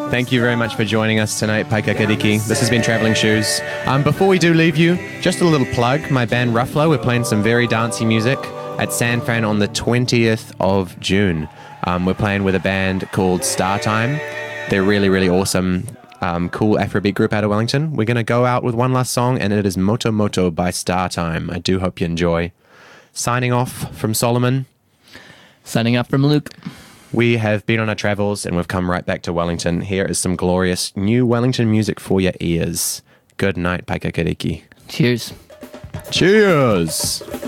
Thank you very much for joining us tonight, Paikakariki. This has been Travelling Shoes. Before we do leave you, just a little plug. My band Ruffalo, we're playing some very dancey music at San Fran on the 20th of June. We're playing with a band called Star Time. They're really, really awesome, cool Afrobeat group out of Wellington. We're going to go out with one last song, and it is Moto Moto by Star Time. I do hope you enjoy. Signing off from Solomon. Signing off from Luke. We have been on our travels and we've come right back to Wellington. Here is some glorious new Wellington music for your ears. Good night, Paikakariki. Cheers. Cheers.